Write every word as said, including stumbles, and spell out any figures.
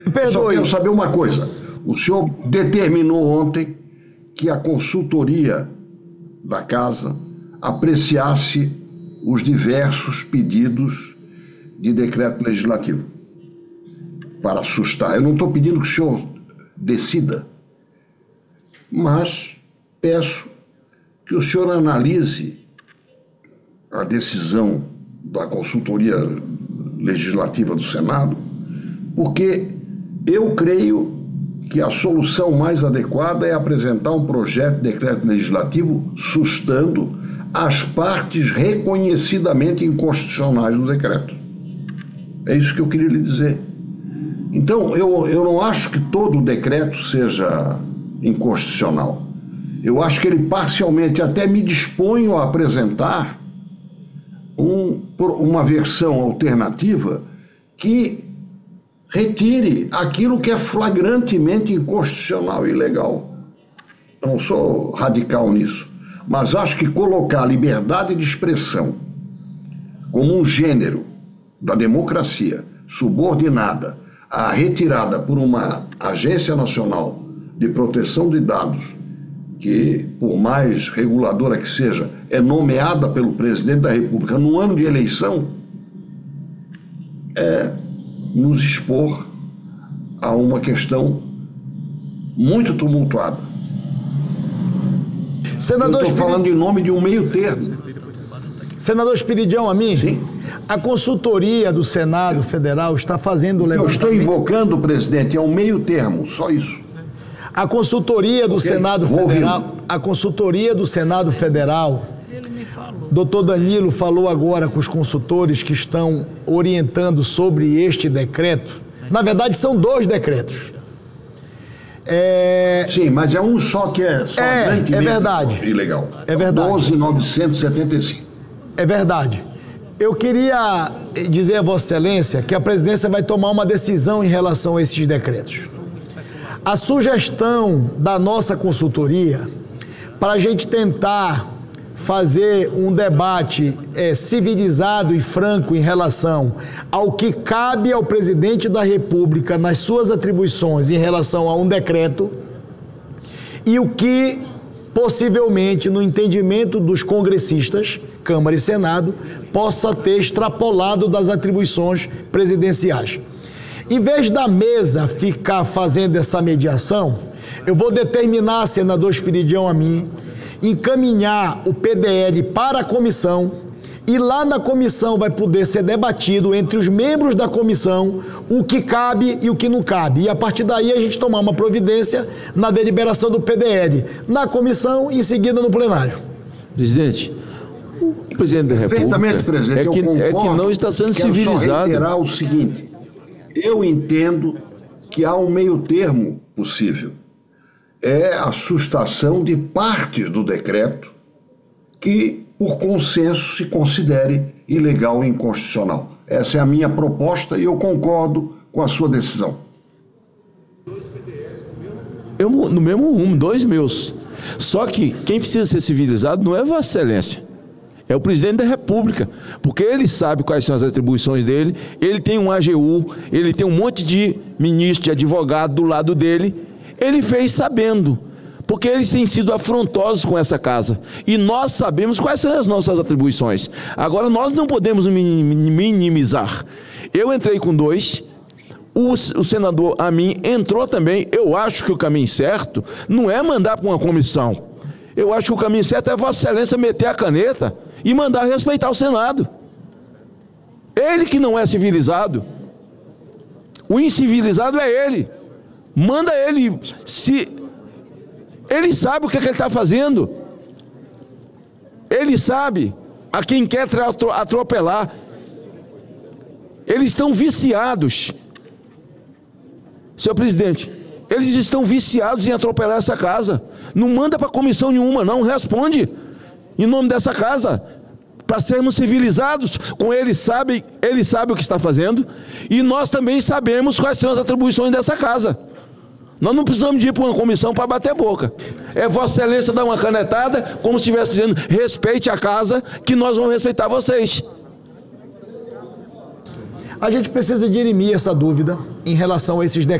Perdoe. Só quero saber uma coisa. O senhor determinou ontem que a consultoria da Casa apreciasse os diversos pedidos de decreto legislativo para assustar. Eu não estou pedindo que o senhor decida, mas peço que o senhor analise a decisão da consultoria legislativa do Senado, porque eu creio que a solução mais adequada é apresentar um projeto de decreto legislativo sustando as partes reconhecidamente inconstitucionais do decreto. É isso que eu queria lhe dizer. Então, eu, eu não acho que todo o decreto seja inconstitucional. Eu acho que ele parcialmente, até me disponho a apresentar um, uma versão alternativa que retire aquilo que é flagrantemente inconstitucional e ilegal. Eu não sou radical nisso, mas acho que colocar a liberdade de expressão como um gênero da democracia subordinada à retirada por uma agência nacional de proteção de dados, que, por mais reguladora que seja, é nomeada pelo presidente da República no ano de eleição, é nos expor a uma questão muito tumultuada. Senador Eu estou Espiri... falando em nome de um meio termo. Senador Espiridião Amin, Sim. A consultoria do Senado Federal está fazendo o levantamento... Eu estou invocando, presidente, é um meio termo, só isso. A consultoria do Okay, Senado vou Federal, ouvindo. a consultoria do Senado Federal, doutor Danilo falou agora com os consultores que estão orientando sobre este decreto. Na verdade, são dois decretos. É... Sim, mas é um só que é flagrantemente é, é verdade. ilegal. É verdade. doze mil novecentos e setenta e cinco. É verdade. Eu queria dizer a Vossa Excelência que a presidência vai tomar uma decisão em relação a esses decretos. A sugestão da nossa consultoria para a gente tentar fazer um debate é, civilizado e franco em relação ao que cabe ao presidente da República nas suas atribuições em relação a um decreto e o que possivelmente, no entendimento dos congressistas, Câmara e Senado, possa ter extrapolado das atribuições presidenciais. Em vez da mesa ficar fazendo essa mediação, eu vou determinar, senador Espiridião Amin, encaminhar o P D L para a comissão e lá na comissão vai poder ser debatido entre os membros da comissão o que cabe e o que não cabe. E a partir daí a gente tomar uma providência na deliberação do P D L, na comissão e em seguida no plenário. Presidente, o presidente da República presidente, é, que, é que não está sendo civilizado. Só reiterar o seguinte, eu entendo que há um meio termo possível. É a sustação de partes do decreto que, por consenso, se considere ilegal e inconstitucional. Essa é a minha proposta e eu concordo com a sua decisão. Eu, no mesmo rumo, dois meus. Só que quem precisa ser civilizado não é Vossa Excelência, é o presidente da República, porque ele sabe quais são as atribuições dele, ele tem um A G U, ele tem um monte de ministro, de advogado do lado dele. Ele fez sabendo, porque eles têm sido afrontosos com essa casa. E nós sabemos quais são as nossas atribuições. Agora, nós não podemos minimizar. Eu entrei com dois, o, o senador Amin entrou também. Eu acho que o caminho certo não é mandar para uma comissão. Eu acho que o caminho certo é Vossa Excelência meter a caneta e mandar respeitar o Senado. Ele que não é civilizado. O incivilizado é ele. Manda ele, se ele sabe o que, é que ele está fazendo, ele sabe a quem quer atropelar, eles estão viciados, senhor presidente, eles estão viciados em atropelar essa casa. Não manda para comissão nenhuma, não, responde em nome dessa casa, para sermos civilizados com ele, sabe, ele sabe o que está fazendo, e nós também sabemos quais são as atribuições dessa casa. Nós não precisamos de ir para uma comissão para bater boca. É Vossa Excelência dar uma canetada, como se estivesse dizendo, respeite a casa, que nós vamos respeitar vocês. A gente precisa dirimir essa dúvida. em relação a esses decretos.